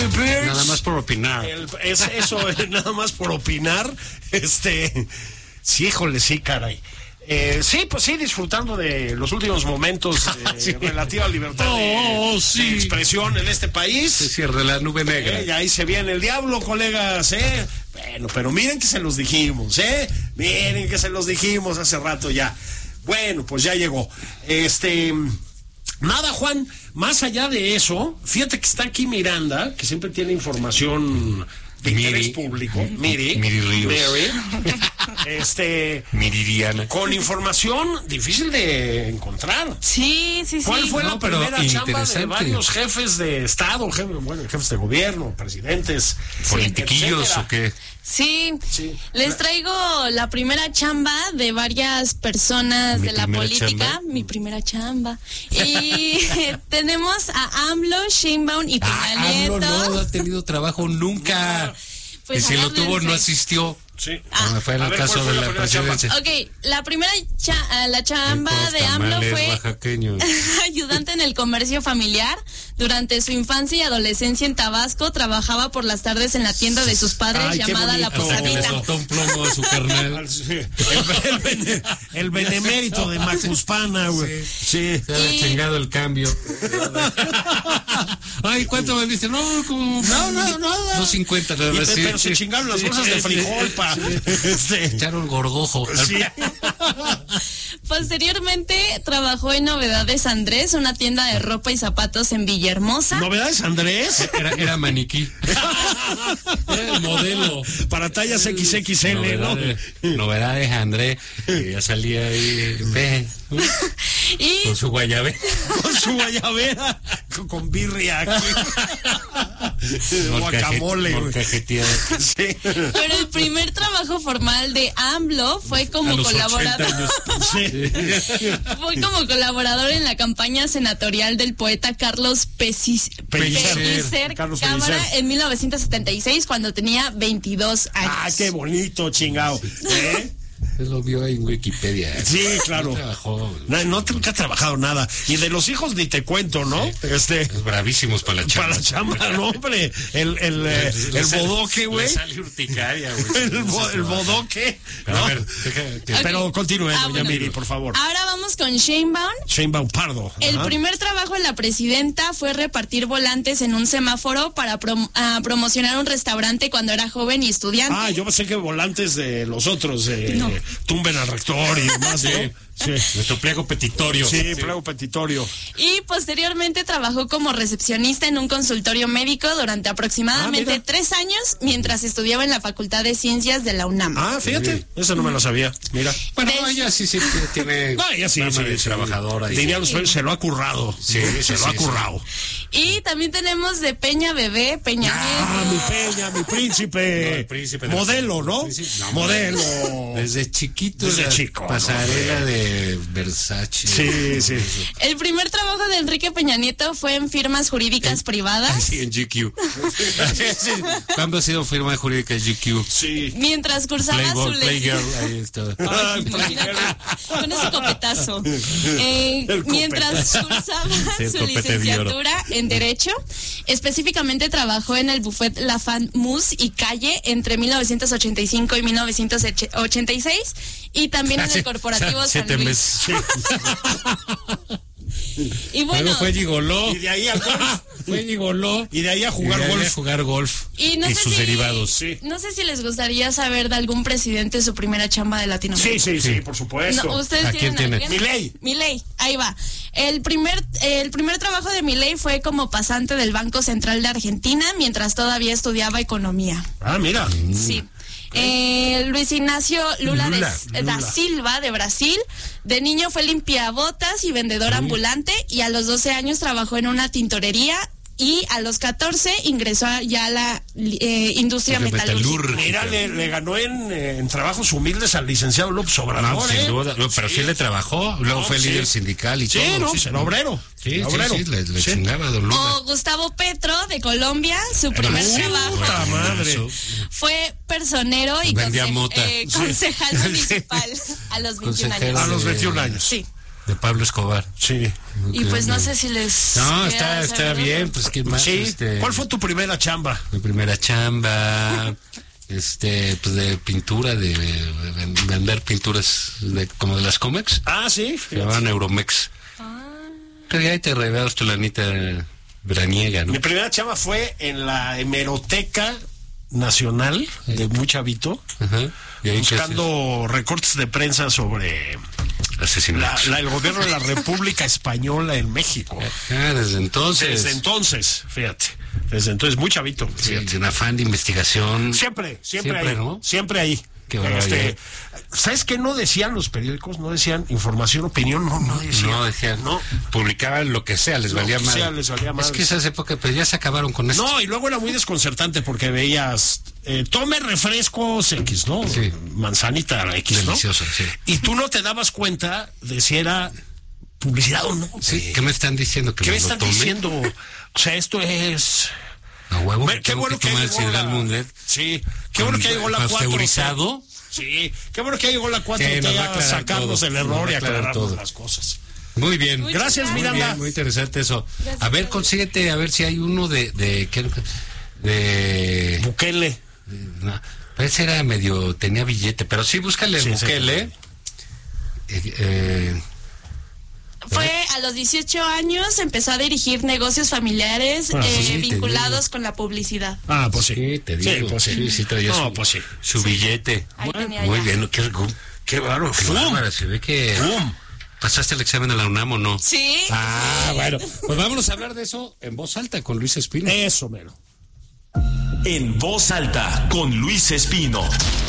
Birch. Nada más por opinar. Nada más por opinar. Sí, híjole, sí, caray. Sí, pues sí, disfrutando de los últimos momentos relativa libertad de expresión en este país. Se cierra la nube negra. Y ahí se viene el diablo, colegas, Bueno, pero miren que se los dijimos, Miren que se los dijimos hace rato ya. Bueno, pues ya llegó. Nada, Juan, más allá de eso, fíjate que está aquí Miranda, que siempre tiene información de interés público. Miri Ríos. Miridiana. Con información difícil de encontrar. Sí. ¿Cuál fue la primera chamba de varios jefes de Estado, jefes de gobierno, presidentes? ¿Politiquillos o qué? Sí, les traigo la primera chamba de varias personas de la política. Mi primera chamba. Y tenemos a AMLO, Sheinbaum y Peña Nieto. AMLO no ha tenido trabajo nunca. Pues y si lo tuvo, no asistió. Sí. Fue en el caso de la presidencia. Ok, la primera la chamba de AMLO fue ayudante en el comercio familiar. Durante su infancia y adolescencia en Tabasco, trabajaba por las tardes en la tienda de sus padres llamada La Posadita. Le soltó un plomo a su carnal. El benemérito de Macuspana, güey. Sí. Se ha chingado el cambio. Ay, ¿cuánto me dice? No, como... No, nada. 2.50. Pero se chingaron las bolsas de frijol, echaron gorgojo. Sí. Posteriormente trabajó en Novedades Andrés, una tienda de ropa y zapatos en Villahermosa. ¿Novedades Andrés? Era maniquí. Era el modelo. Para tallas XXL, Novedades Andrés. Que ya salía ahí. Y con su guayabera. Con con birria aquí. Guacamole. Sí. Pero el primer trabajo formal de AMLO fue como colaborador. Fue como colaborador en la campaña senatorial del poeta Carlos Pellicer Cámara en 1976, cuando tenía 22 años. Ah, qué bonito, chingao. Él lo vio ahí en Wikipedia. Sí, claro. Nunca ha trabajado nada. Y de los hijos ni te cuento, ¿no? Es bravísimos para la chamba. Para la chamba, no, hombre. El bodoque, güey. Sale urticaria, güey. El bodoque. Pero, a ver, pero continúe, doña Miri, por favor. Ahora vamos con Sheinbaum. Sheinbaum Pardo. El primer trabajo de la presidenta fue repartir volantes en un semáforo para promocionar un restaurante cuando era joven y estudiante. Ah, yo pensé que volantes de los otros. No. Tumben al rector y demás, ¿no? Sí. Nuestro pliego petitorio. Sí, pliego petitorio. Y posteriormente trabajó como recepcionista en un consultorio médico durante aproximadamente 3 años mientras estudiaba en la Facultad de Ciencias de la UNAM. Ah, fíjate, eso no me lo sabía. Mira. Bueno, ella sí tiene ella sí, trabajadora. Diría se lo ha currado. Sí, se lo ha currado. Y también tenemos de Peña Bebé, Peña Nieto. Mi Peña, mi príncipe. No, el príncipe modelo, ¿no? Modelo. Desde chiquito. Desde chico. Pasarela de Versace. Sí. El primer trabajo de Enrique Peña Nieto fue en firmas jurídicas privadas. Sí, en GQ. ¿Cuándo ha sido firma jurídica GQ? Sí. Mientras cursaba su Playgirl, ahí está. Con ese copetazo. Mientras cursaba su licenciatura en Derecho, específicamente trabajó en el buffet Lafan Mus y Calle entre 1985 y 1986 y también en el corporativo San Luis. Y bueno, luego fue gigoló. Y de ahí a golf. Fue gigoló. Y de ahí a jugar golf. Y sus derivados. Sí. No sé si les gustaría saber de algún presidente su primera chamba de Latinoamérica. Sí, por supuesto. No, ¿ustedes ¿A quién tiene? Milei, ahí va. El primer trabajo de Milei fue como pasante del Banco Central de Argentina mientras todavía estudiaba economía. Ah, mira. Sí. Luis Ignacio Lula da Silva de Brasil. De niño fue limpiabotas y vendedor ambulante y a los 12 años trabajó en una tintorería y a los 14 ingresó ya a la industria metalúrgica. Mira, le ganó en trabajos humildes al licenciado López Obrador. No, sin duda. No, pero sí le trabajó. Luego fue líder sindical y todo. Era obrero. Sí, le chingaba a Don Lula. O Gustavo Petro de Colombia, su primer trabajo fue personero y concejal municipal a los 21 años. A los 21 años. Sí. De Pablo Escobar. Sí. Y pues no sé si les... No, está bien, pues ¿qué más? Sí. ¿Cuál fue tu primera chamba? Mi primera chamba, pues de pintura, de vender pinturas como de las cómics. Ah, sí. Se llamaban Euromex. Que ahí te regalas tu lanita veraniega, ¿no? Mi primera chamba fue en la Hemeroteca Nacional de muy chavito. Ajá. ¿Y ahí buscando recortes de prensa sobre el gobierno de la República Española en México. Desde entonces. Desde entonces, fíjate. Desde entonces, muy chavito. Sí, un afán de investigación. Siempre ahí, ¿no? Siempre ahí. Qué ¿Sabes qué no decían los periódicos? No decían información, opinión, no decían. No decían, no. Publicaban lo que sea, les valía mal. Es que esas épocas, pues ya se acabaron con eso. No, y luego era muy desconcertante porque veías, tome refrescos X, ¿no? Sí. Manzanita X, ¿no? Delicioso, sí. Y tú no te dabas cuenta de si era publicidad o no. Sí, ¿qué me están diciendo? ¿Qué me están diciendo? O sea, esto es... A huevo. Qué bueno que llegó Sí, qué bueno que llegó la 4. ¿Pasteurizado? Sí, qué bueno que llegó la 4 a sacarnos el error y aclararnos las cosas. Muy bien. Gracias, Miranda. Muy interesante eso. Gracias. A ver, consíguete, a ver si hay uno de Bukele. No, ese era tenía billete, pero sí, búscale Bukele. Fue a los 18 años, empezó a dirigir negocios familiares vinculados con la publicidad. Ah, pues sí, te digo. Sí, pues sí traía su billete. Muy bien, qué bárbaro. Se ve que pasaste el examen de la UNAM, ¿o no? Sí. Bueno, pues vámonos a hablar de eso en voz alta con Luis Espino. Eso, mero. En voz alta con Luis Espino.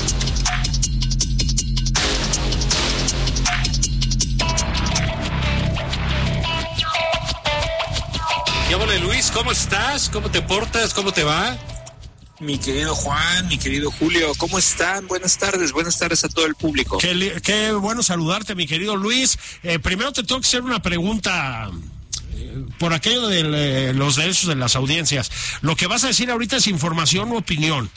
Y hola Luis, ¿cómo estás? ¿Cómo te portas? ¿Cómo te va? Mi querido Juan, mi querido Julio, ¿cómo están? Buenas tardes a todo el público. Qué bueno saludarte, mi querido Luis. Primero te tengo que hacer una pregunta por aquello de los derechos de las audiencias. ¿Lo que vas a decir ahorita es información o opinión?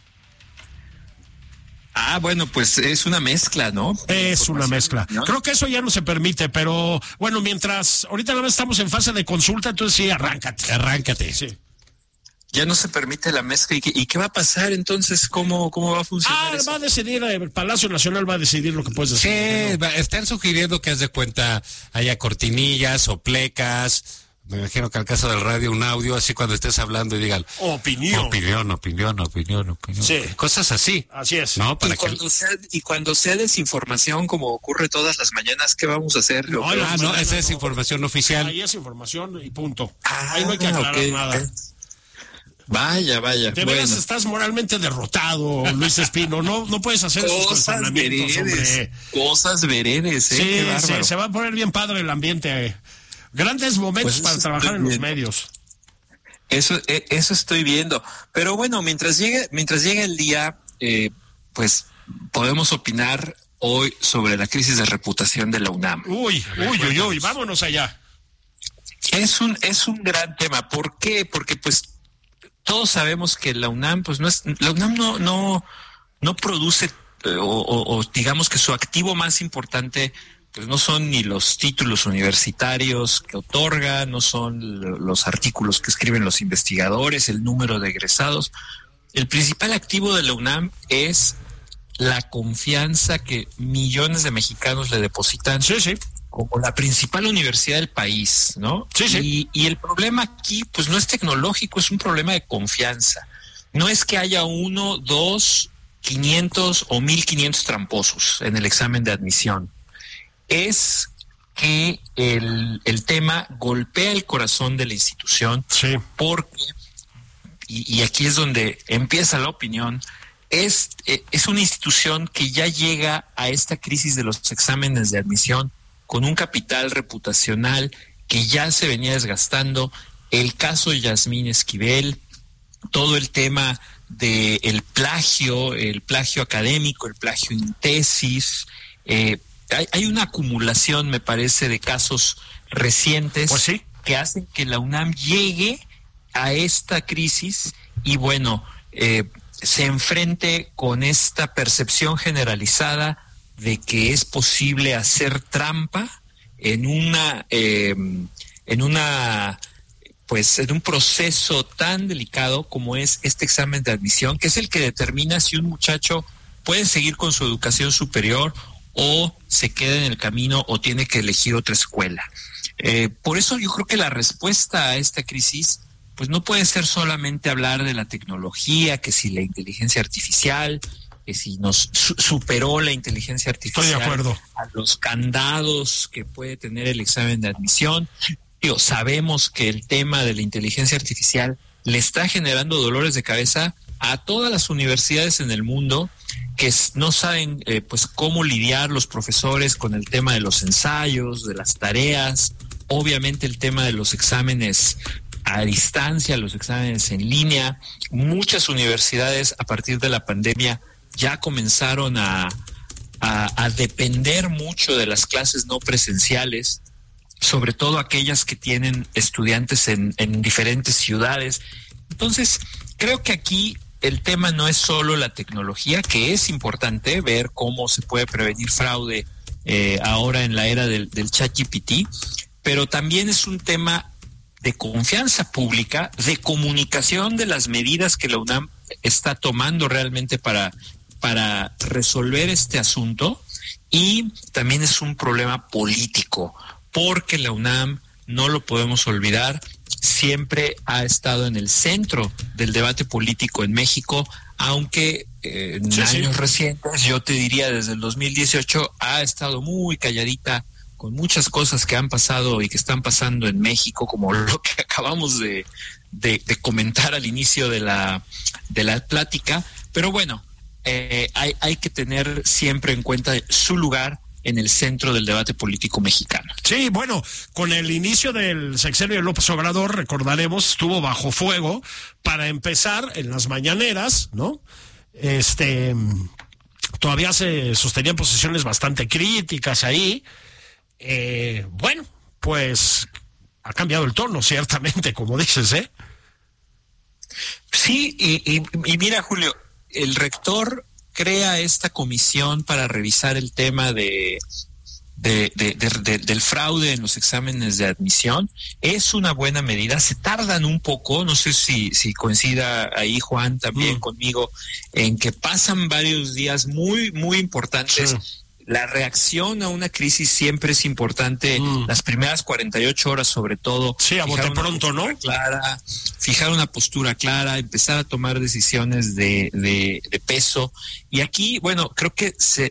Bueno, pues es una mezcla, ¿no? Es una mezcla. ¿No? Creo que eso ya no se permite, pero bueno, ahorita no estamos en fase de consulta, entonces sí, arráncate. Sí. Ya no se permite la mezcla. ¿Y qué va a pasar entonces? ¿Cómo va a funcionar eso? Va a decidir, el Palacio Nacional va a decidir lo que puedes decir. Sí, ¿no? Están sugiriendo que haz de cuenta haya cortinillas o plecas. Me imagino que al caso del radio, un audio, así cuando estés hablando y digan opinión. Sí. Cosas así. Así es. ¿No? Y cuando sea desinformación, como ocurre todas las mañanas, ¿qué vamos a hacer? No, esa es información oficial. Ahí es información y punto. Ahí no hay que aclarar nada. Vaya. De veras estás moralmente derrotado, Luis Espino. No puedes hacer esos cuestionamientos, hombre. Cosas veredes, Sí, se va a poner bien padre el ambiente. Grandes momentos para trabajar en los medios. Eso estoy viendo. Pero bueno, mientras llegue el día, pues podemos opinar hoy sobre la crisis de reputación de la UNAM. Uy, vámonos allá. Es un gran tema. ¿Por qué? Porque pues todos sabemos que la UNAM, pues la UNAM no produce o digamos que su activo más importante pues no son ni los títulos universitarios que otorga, no son los artículos que escriben los investigadores, el número de egresados. El principal activo de la UNAM es la confianza que millones de mexicanos le depositan como la principal universidad del país, ¿no? Y el problema aquí, pues no es tecnológico, es un problema de confianza. No es que haya 1, 2, 500 o 1,500 tramposos en el examen de admisión. Es que el tema golpea el corazón de la institución porque, y aquí es donde empieza la opinión, es una institución que ya llega a esta crisis de los exámenes de admisión con un capital reputacional que ya se venía desgastando. El caso Yasmín Esquivel, todo el tema del plagio, el plagio académico, el plagio en tesis, hay una acumulación, me parece, de casos recientes que hacen que la UNAM llegue a esta crisis y bueno, se enfrente con esta percepción generalizada de que es posible hacer trampa en un proceso tan delicado como es este examen de admisión, que es el que determina si un muchacho puede seguir con su educación superior o se queda en el camino o tiene que elegir otra escuela. Por eso yo creo que la respuesta a esta crisis pues no puede ser solamente hablar de la tecnología, que si la inteligencia artificial, que si nos superó la inteligencia artificial. Estoy de acuerdo. A los candados que puede tener el examen de admisión. Sabemos que el tema de la inteligencia artificial le está generando dolores de cabeza a todas las universidades en el mundo, que no saben pues cómo lidiar los profesores con el tema de los ensayos, de las tareas, obviamente el tema de los exámenes a distancia, los exámenes en línea. Muchas universidades a partir de la pandemia ya comenzaron a depender mucho de las clases no presenciales, sobre todo aquellas que tienen estudiantes en diferentes ciudades. Entonces, creo que aquí el tema no es solo la tecnología, que es importante ver cómo se puede prevenir fraude ahora en la era del ChatGPT, pero también es un tema de confianza pública, de comunicación de las medidas que la UNAM está tomando realmente para resolver este asunto, y también es un problema político, porque la UNAM, no lo podemos olvidar, siempre ha estado en el centro del debate político en México, aunque en años recientes, yo te diría desde el 2018, ha estado muy calladita con muchas cosas que han pasado y que están pasando en México, como lo que acabamos de comentar al inicio de la plática. Pero bueno, hay que tener siempre en cuenta su lugar en el centro del debate político mexicano. Sí, bueno, con el inicio del sexenio de López Obrador, recordaremos, estuvo bajo fuego para empezar en las mañaneras, ¿no? Todavía se sostenían posiciones bastante críticas ahí. Bueno, pues ha cambiado el tono, ciertamente, como dices, ¿eh? Sí, y mira, Julio, el rector crea esta comisión para revisar el tema del fraude en los exámenes de admisión. Es una buena medida, se tardan un poco, no sé si coincida ahí Juan también conmigo, en que pasan varios días muy, muy importantes. Sí. La reacción a una crisis siempre es importante, las primeras 48 horas sobre todo. Sí, a bote pronto, ¿no? Clara, fijar una postura clara, empezar a tomar decisiones de peso. Y aquí, bueno, creo que se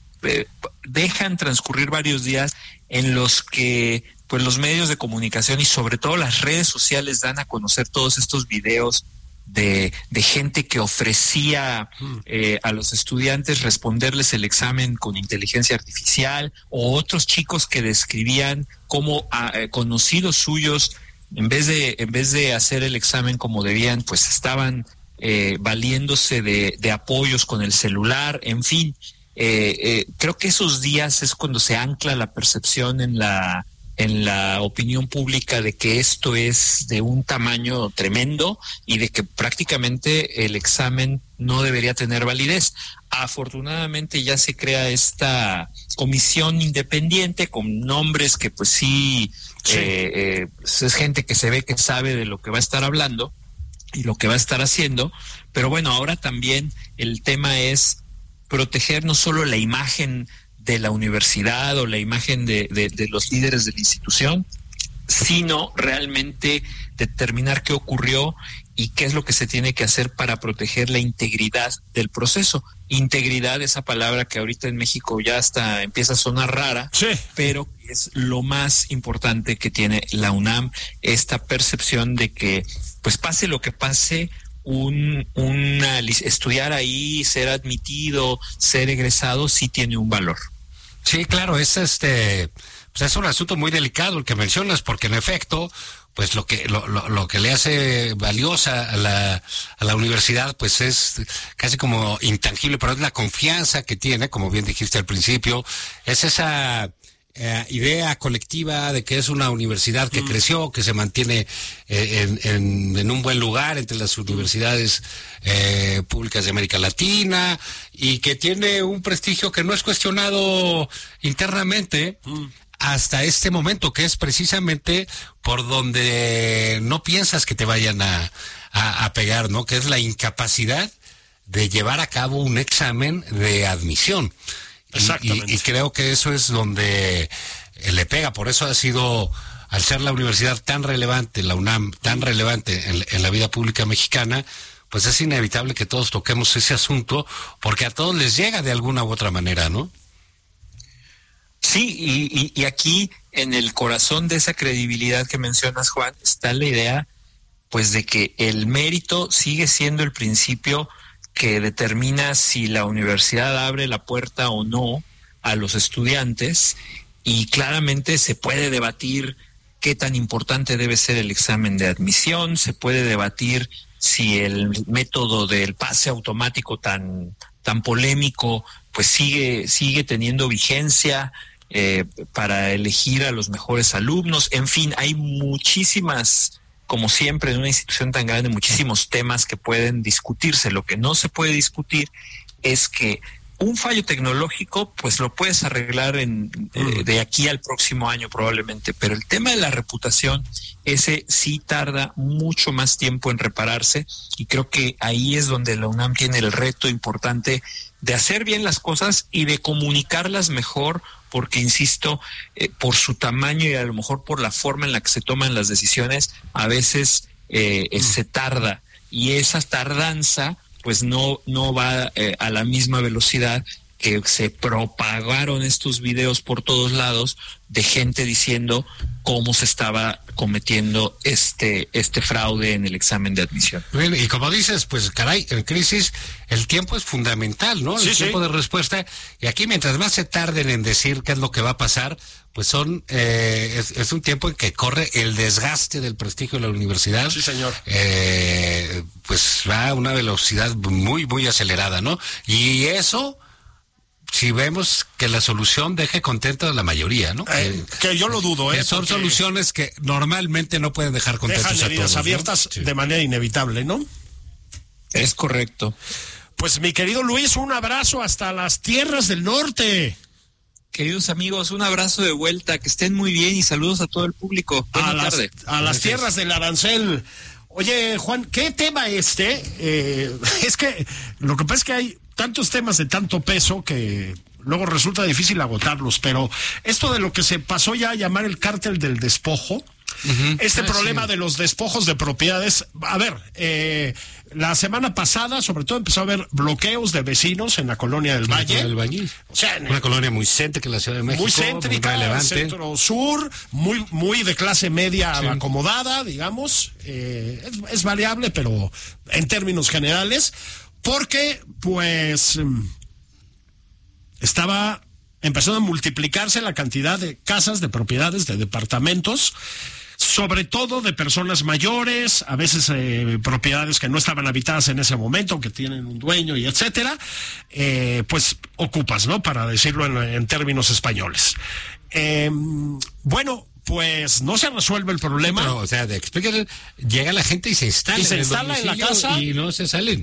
dejan transcurrir varios días en los que pues los medios de comunicación y sobre todo las redes sociales dan a conocer todos estos videos de gente que ofrecía a los estudiantes responderles el examen con inteligencia artificial, o otros chicos que describían cómo conocidos suyos, en vez de hacer el examen como debían, pues estaban valiéndose de apoyos con el celular. En fin, creo que esos días es cuando se ancla la percepción en la opinión pública de que esto es de un tamaño tremendo y de que prácticamente el examen no debería tener validez. Afortunadamente ya se crea esta comisión independiente con nombres que pues sí. Es gente que se ve que sabe de lo que va a estar hablando y lo que va a estar haciendo, pero bueno, ahora también el tema es proteger no solo la imagen de la universidad o la imagen de los líderes de la institución, sino realmente determinar qué ocurrió y qué es lo que se tiene que hacer para proteger la integridad del proceso. Integridad, esa palabra que ahorita en México ya hasta empieza a sonar rara, sí, pero es lo más importante que tiene la UNAM, esta percepción de que, pues pase lo que pase, estudiar ahí, ser admitido, ser egresado, sí tiene un valor. Sí, claro, es pues es un asunto muy delicado el que mencionas, porque en efecto, pues lo que le hace valiosa a la universidad, pues es casi como intangible, pero es la confianza que tiene, como bien dijiste al principio, es esa idea colectiva de que es una universidad que creció, que se mantiene en un buen lugar entre las universidades públicas de América Latina y que tiene un prestigio que no es cuestionado internamente, hasta este momento, que es precisamente por donde no piensas que te vayan a pegar, ¿no? Que es la incapacidad de llevar a cabo un examen de admisión. Exactamente. Y creo que eso es donde le pega. Por eso ha sido, al ser la universidad tan relevante, la UNAM tan relevante en la vida pública mexicana, pues es inevitable que todos toquemos ese asunto, porque a todos les llega de alguna u otra manera, ¿no? Sí, y aquí en el corazón de esa credibilidad que mencionas, Juan, está la idea, pues, de que el mérito sigue siendo el principio que determina si la universidad abre la puerta o no a los estudiantes, y claramente se puede debatir qué tan importante debe ser el examen de admisión, se puede debatir si el método del pase automático tan polémico pues sigue teniendo vigencia para elegir a los mejores alumnos. En fin, hay muchísimas, como siempre en una institución tan grande, muchísimos temas que pueden discutirse. Lo que no se puede discutir es que un fallo tecnológico pues lo puedes arreglar de aquí al próximo año probablemente, pero el tema de la reputación, ese sí tarda mucho más tiempo en repararse, y creo que ahí es donde la UNAM tiene el reto importante de hacer bien las cosas y de comunicarlas mejor, porque insisto, por su tamaño y a lo mejor por la forma en la que se toman las decisiones, a veces se tarda, y esa tardanza pues no va a la misma velocidad que se propagaron estos videos por todos lados de gente diciendo cómo se estaba cometiendo este fraude en el examen de admisión. Bien, y como dices, pues caray, en crisis el tiempo es fundamental, ¿no? El tiempo de respuesta, y aquí mientras más se tarden en decir qué es lo que va a pasar, pues es un tiempo en que corre el desgaste del prestigio de la universidad. Sí, señor. Pues va a una velocidad muy, muy acelerada, ¿no? Y eso, si vemos que la solución deje contenta a la mayoría, ¿no? Que yo lo dudo, que son soluciones que normalmente no pueden dejar contentos a todos. Dejan heridas abiertas, ¿no? De manera inevitable, ¿no? Es correcto. Pues mi querido Luis, un abrazo hasta las tierras del norte. Queridos amigos, un abrazo de vuelta, que estén muy bien y saludos a todo el público. Buena tarde. A las tierras del arancel. Oye, Juan, ¿qué tema es que lo que pasa es que hay tantos temas de tanto peso que luego resulta difícil agotarlos, pero esto de lo que se pasó ya a llamar el cártel del despojo, problema de los despojos de propiedades, a ver, la semana pasada sobre todo empezó a haber bloqueos de vecinos en la colonia del Valle. O sea, una colonia muy céntrica en la Ciudad de México, muy céntrica, muy relevante, centro sur, muy de clase media acomodada, digamos, es variable, pero en términos generales, porque pues estaba empezando a multiplicarse la cantidad de casas, de propiedades, de departamentos, sobre todo de personas mayores, a veces propiedades que no estaban habitadas en ese momento, que tienen un dueño y etcétera, pues ocupas, ¿no? Para decirlo en términos españoles. Bueno, pues no se resuelve el problema. No, o sea, explícale, llega la gente y se instala en la casa y no se salen.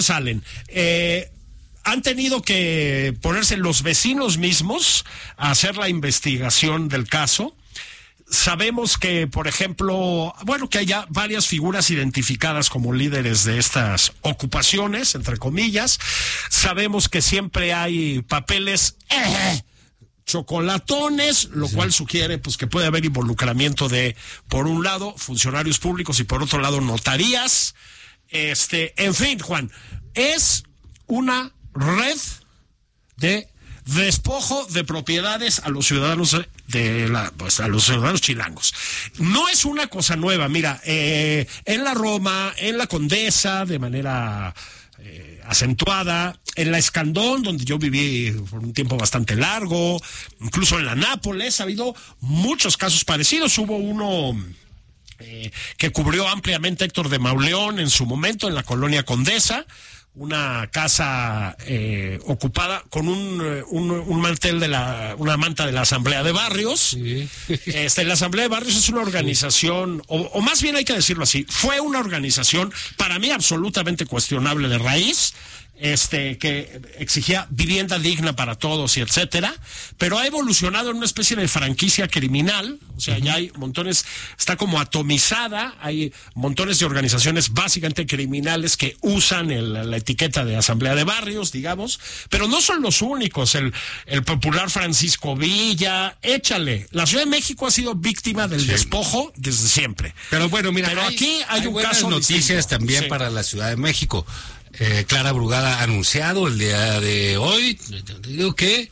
Han tenido que ponerse los vecinos mismos a hacer la investigación del caso. Sabemos que, por ejemplo, que haya varias figuras identificadas como líderes de estas ocupaciones, entre comillas. Sabemos que siempre hay papeles chocolatones, lo cual sugiere pues que puede haber involucramiento de, por un lado, funcionarios públicos y por otro lado, notarías. En fin, Juan, es una red de despojo de propiedades a los ciudadanos a los ciudadanos chilangos. No es una cosa nueva, mira, en la Roma, en la Condesa, de manera acentuada, en la Escandón, donde yo viví por un tiempo bastante largo, incluso en la Nápoles, ha habido muchos casos parecidos. Hubo uno que cubrió ampliamente Héctor de Mauleón en su momento en la colonia Condesa, una casa ocupada con un mantel una manta de la Asamblea de Barrios. Sí. La Asamblea de Barrios es una organización, o más bien hay que decirlo así, fue una organización para mí absolutamente cuestionable de raíz, que exigía vivienda digna para todos y etcétera, pero ha evolucionado en una especie de franquicia criminal. O sea, ya hay montones, está como atomizada, hay montones de organizaciones básicamente criminales que usan la etiqueta de asamblea de barrios, digamos, pero no son los únicos. El popular Francisco Villa, échale. La Ciudad de México ha sido víctima del despojo desde siempre. Pero bueno, mira, aquí hay un caso noticias distinto. También para la Ciudad de México. Clara Brugada ha anunciado el día de hoy, digo que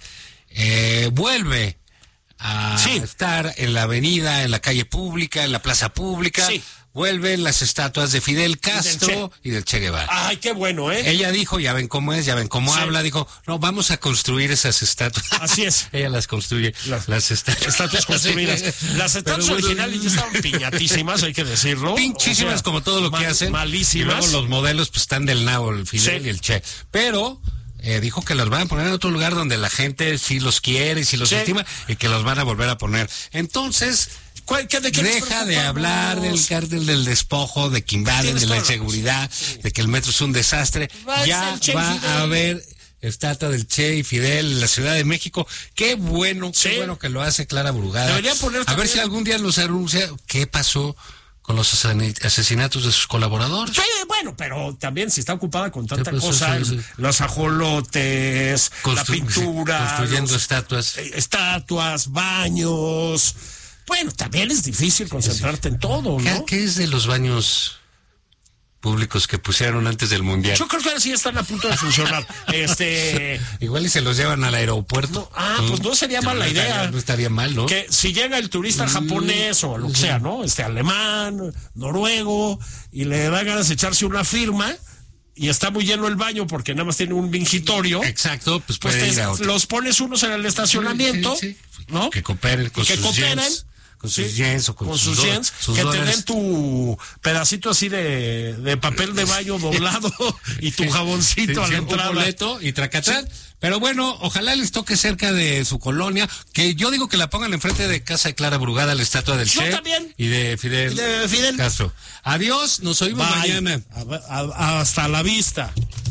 vuelve a estar en la avenida, en la calle pública, en la plaza pública. Sí. Vuelven las estatuas de Fidel Castro y del Che Guevara. Ay, qué bueno, ¿eh? Ella dijo, ya ven cómo es, ya ven cómo habla, dijo, no, vamos a construir esas estatuas. Así es. Ella las construye, las estatuas construidas. Las estatuas originales ya estaban piñatísimas, hay que decirlo. Pinchísimas, como todo lo que hacen. Malísimas. Y luego los modelos pues están del nabo, el Fidel y el Che. Pero dijo que las van a poner en otro lugar donde la gente sí los quiere y sí los estima, y que los van a volver a poner. Entonces, deja de hablar del cártel del despojo, de que invaden, de la inseguridad, de que el metro es un desastre. Ya va a haber estatua del Che y Fidel en la Ciudad de México. Qué bueno que lo hace Clara Brugada. Debería poner a ver si algún día nos anuncia qué pasó con los asesinatos de sus colaboradores. Sí, bueno, pero también si está ocupada con tanta cosa, los ajolotes, la pintura, construyendo estatuas, baños. Bueno, también es difícil concentrarte en todo, ¿no? ¿Qué es de los baños públicos que pusieron antes del Mundial? Yo creo que ahora sí están a punto de funcionar. Igual y se los llevan al aeropuerto. Pues no sería mala idea. No estaría mal, ¿no? Que si llega el turista japonés o lo que sea, ¿no? Alemán, noruego, y le da ganas de echarse una firma, y está muy lleno el baño porque nada más tiene un vingitorio. Exacto, pues puede ir a otro. Los pones unos en el estacionamiento, ¿no? Que cooperen con sus yens. Con sus yens o con sus yens, que dólares. te den tu pedacito así de papel de baño doblado y tu jaboncito a la entrada. Un boleto y tracatán. Pero bueno, ojalá les toque cerca de su colonia, que yo digo que la pongan enfrente de casa de Clara Brugada, la estatua del Che y de Fidel Castro. Adiós, nos oímos mañana. Hasta la vista.